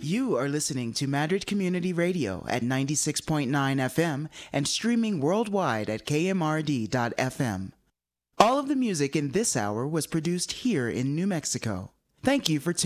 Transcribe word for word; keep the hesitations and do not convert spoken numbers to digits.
You are listening to Madrid Community Radio at ninety-six point nine F M and streaming worldwide at K M R D dot F M. All of the music in this hour was produced here in New Mexico. Thank you for tuning in.